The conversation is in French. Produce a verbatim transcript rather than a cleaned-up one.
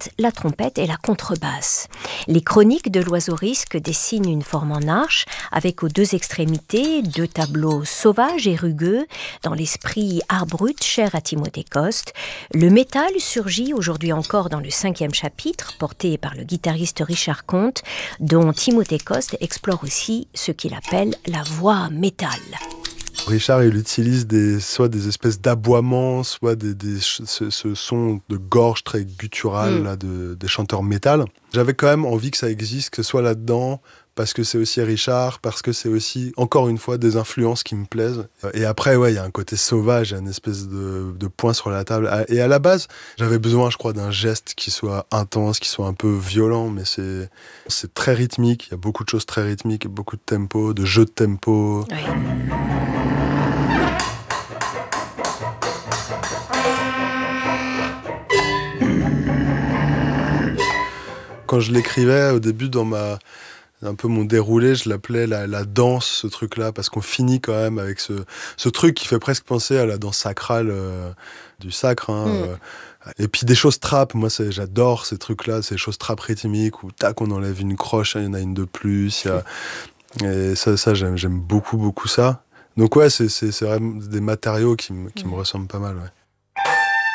clarinette, la trompette et la contrebasse. Les chroniques de l'oiseau risque dessinent une forme en arche, avec aux deux extrémités deux tableaux sauvages et rugueux, dans l'esprit art brut cher à Timothée Coste. Le métal surgit aujourd'hui encore dans le cinquième chapitre, porté par le guitariste Richard Conte, dont Timothée Coste explore aussi ce qu'il appelle la voix métal. Richard, il utilise des, soit des espèces d'aboiements, soit des, des, ce, ce son de gorge très guttural mm. là, de, des chanteurs métal. J'avais quand même envie que ça existe, que ce soit là-dedans, parce que c'est aussi Richard, parce que c'est aussi, encore une fois, des influences qui me plaisent. Et après, ouais, il y a un côté sauvage, il y a une espèce de, de point sur la table. Et à la base, j'avais besoin, je crois, d'un geste qui soit intense, qui soit un peu violent, mais c'est, c'est très rythmique. Il y a beaucoup de choses très rythmiques, beaucoup de tempo, de jeux de tempo. Oui. Quand je l'écrivais au début dans ma un peu mon déroulé, je l'appelais la, la danse, ce truc-là, parce qu'on finit quand même avec ce, ce truc qui fait presque penser à la danse sacrale euh, du sacre. Hein, mm. euh, et puis des choses trap, moi c'est, j'adore ces trucs-là, ces choses trap rythmiques où tac, on enlève une croche, il y en a une de plus. Y a, et ça, ça j'aime, j'aime beaucoup, beaucoup ça. Donc ouais, c'est, c'est, c'est vraiment des matériaux qui, m- qui mm. me ressemblent pas mal. Ouais.